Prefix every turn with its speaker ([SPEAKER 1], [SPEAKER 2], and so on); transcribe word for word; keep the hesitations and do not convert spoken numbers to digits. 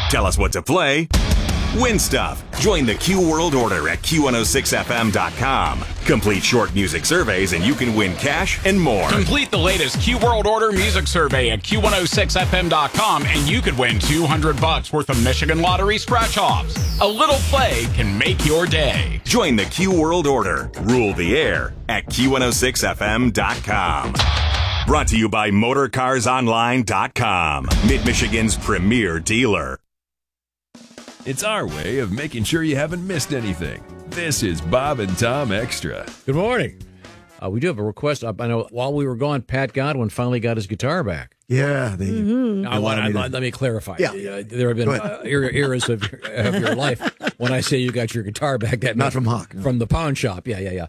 [SPEAKER 1] Tell us what to play. Win stuff. Join the Q World Order at Q one oh six F M dot com. Complete short music surveys and you can win cash and more.
[SPEAKER 2] Complete the latest Q World Order music survey at Q one oh six F M dot com and you could win two hundred bucks worth of Michigan Lottery scratch-offs. A little play can make your day.
[SPEAKER 1] Join the Q World Order. Rule the air at Q one oh six F M dot com. Brought to you by Motor Cars Online dot com, Mid-Michigan's premier dealer.
[SPEAKER 3] It's our way of making sure you haven't missed anything. This is Bob and Tom Extra.
[SPEAKER 4] Good morning. Uh, we do have a request. I know while we were gone, Pat Godwin finally got his guitar back.
[SPEAKER 5] Yeah. They,
[SPEAKER 4] mm-hmm.
[SPEAKER 5] they
[SPEAKER 4] I want,
[SPEAKER 5] me
[SPEAKER 4] I,
[SPEAKER 5] to...
[SPEAKER 4] let me clarify.
[SPEAKER 5] Yeah.
[SPEAKER 4] Uh, there have been uh, eras of, of your life when I say you got your guitar back. That
[SPEAKER 5] Not from Hawk.
[SPEAKER 4] No. From the pawn shop. Yeah, yeah, yeah.